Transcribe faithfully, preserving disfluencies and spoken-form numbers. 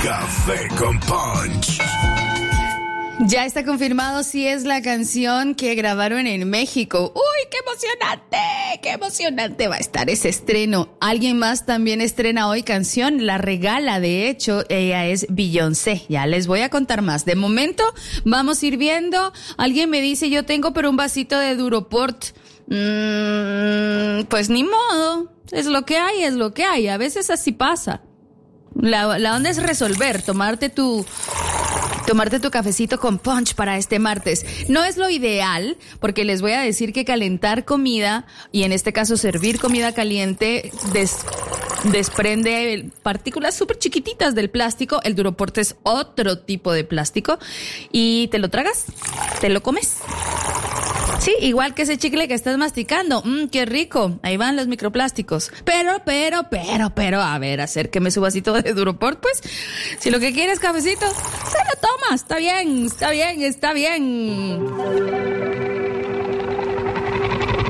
Café con Punch. Ya está confirmado si es la canción que grabaron en México. ¡Uy, qué emocionante! ¡Qué emocionante va a estar ese estreno! Alguien más también estrena hoy canción, la regala, de hecho, ella es Beyoncé. Ya les voy a contar más. De momento, vamos a ir viendo. Alguien me dice, yo tengo pero un vasito de Duroport. Mm, pues ni modo. Es lo que hay, es lo que hay. A veces así pasa. La, la onda es resolver, tomarte tu... Tomarte tu cafecito con punch para este martes. No es lo ideal, porque les voy a decir que calentar comida, y en este caso servir comida caliente, des, desprende partículas súper chiquititas del plástico. El Duroport es otro tipo de plástico. Y te lo tragas, te lo comes. Sí, igual que ese chicle que estás masticando. Mmm, qué rico. Ahí van los microplásticos. Pero, pero, pero, pero, a ver, acérqueme su vasito de Duroport, pues. Si lo que quieres cafecito, se lo tomas. Está bien, está bien, está bien.